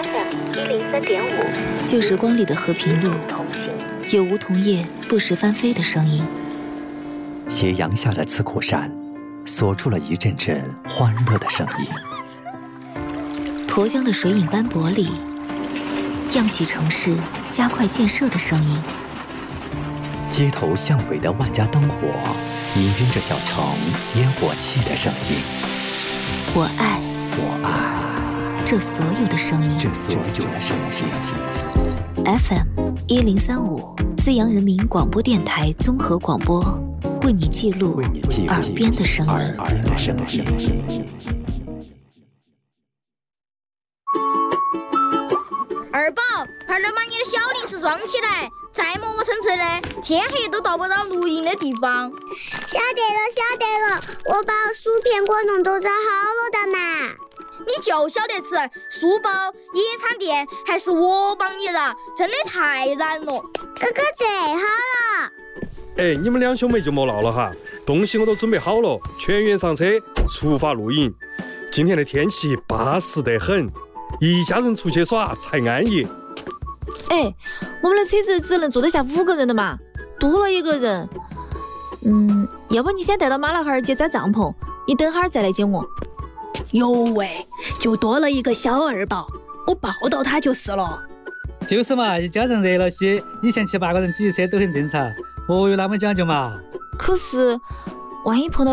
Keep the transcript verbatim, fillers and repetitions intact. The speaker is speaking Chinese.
F M 一零三点五， 旧时光里的和平路，有梧桐叶不时翻飞的声音。 斜阳下的刺库山，锁住了一阵阵欢乐的声音。 沱江的水影斑驳里，漾起城市加快建设的声音。 街头巷尾的万家灯火，氤氲着小城烟火气的声音。 我爱， 我爱这所有的声音。 这所有的声音。 F M 一零三五，资阳人民广播电台综合广播，为你记录耳边的声音。 耳边的声音。 二宝，快点把你的小零食装起来，再磨磨蹭蹭的，天黑都到不到露营的地方。 晓得了，晓得了，我把薯片、果冻都找好了的嘛。 你就晓得吃书包、野餐垫，还是我帮你的，真的太难了。 哥哥最好了。 哎，你们两兄妹就莫闹了哈，东西我都准备好了，全员上车，出发露营。今天的天气巴适得很，一家人出去耍才安逸。 哎，我们的车子只能坐得下五个人的嘛，多了一个人。嗯，要不你先带到马老汉儿去扎帐篷，你等会儿再来接我。 哟喂，就多了一个小二宝，我抱到他就是了。 就是嘛，一家人热闹些，以前七八个人挤车都很正常，何有那么讲究嘛？ 可是，万一碰到